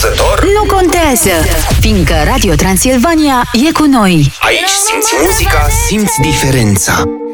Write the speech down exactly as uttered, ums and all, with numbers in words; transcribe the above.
nepăsător? Nu contează, fiindcă Radio Transilvania e cu noi. Aici simți muzica, simți diferența.